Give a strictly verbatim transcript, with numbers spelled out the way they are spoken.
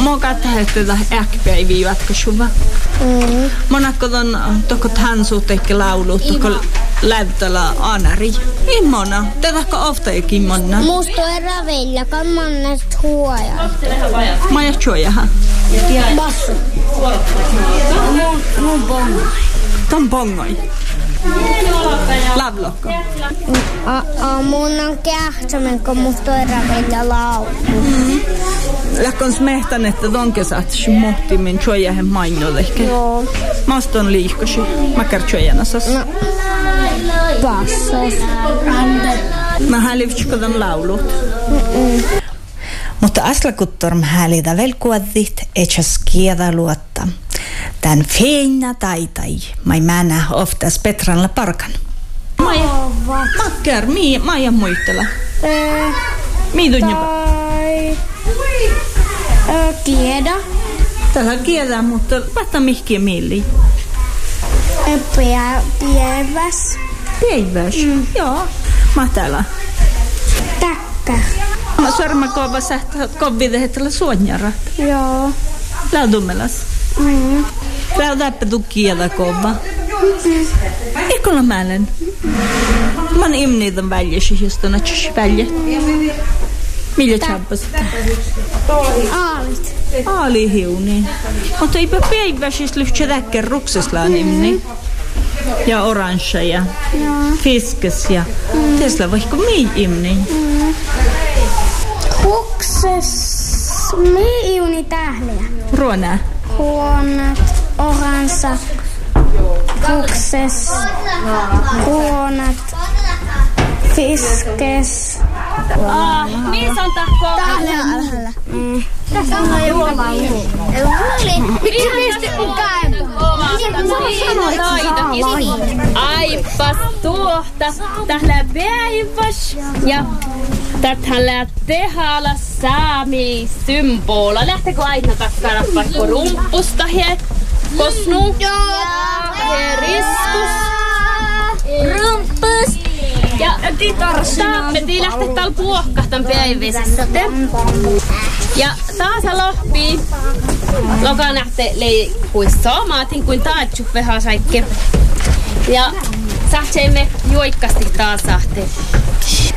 Mä katsotaan äkpäiviä jatkosuva. Mm. Monakkodan toko tansuutekki laulu, toko läytällä anari. Immona, tätäkö oftajakin monna? Musta on ravilla, kan monnet huoja. Mä ja chuojahan. Bassu. Mun, mun bongoi. Ton bongoi. Lavlokko. Mun on kähtsämen, kun musta on ravilla laulu. Läkkons mehtän, että tonke saat muhtimin chuojahen mainolehke. Joo. Mast on liihkosi. Mä kär chuojanasas. No. Bassos. Mä hälivtskodan laulut. Mm-mm. Mutta aslakuttorm häälitä velkuadit etsäs kieda luotta. Tän feina taitai, mai mänä oftas Petranla parkan. Maija, makkär, mii, Maija muistella. Mii tunnipa? Tai... Kieda. Tällä kielää, mutta päätä mihkiä mieli. Päiväs. Päiväs, mm. Joo. Mä täällä. Täkkä. Mä sorma kova sähtää kovvidehetellä suonjarat. Joo. Läudummelas. Mm. Läudäppä tuu kielä kova. Mm. Ikolla määlen. Mä oon imniitan väljäsi, josta on atsis väljä. Millä tjabbasit? Aalit. Aalihiuni. Mutta eipä päiväsis lyhtsä täkkän rukseslaan imni. Ja oranssia ja fiskes ja mm. Tesla vaikka mii imni. Mm. Hukses mii iuni tähliä. Ruona. Huonat, oransa, hukses, huonat, fiskes. Ah, niin on tahko. Tähliä. Mm. Tässä on juoma muu. Ei mulla pisti mun käymä. Aipas tuohta, tählä päiväs ja tählä tehällä saami symbola. Lähtekö aina takkara vaikka rumpusta he? Kosnu? Joo. He riskus. Rumpus. Ja taappeti lähteä täällä puohkahtan päivässä. Ja taas lohpii. Loka nähte leikkuis soomaatin kuin taatsu vähän saikke. Ja sähtseimme juokkasti taas sahte.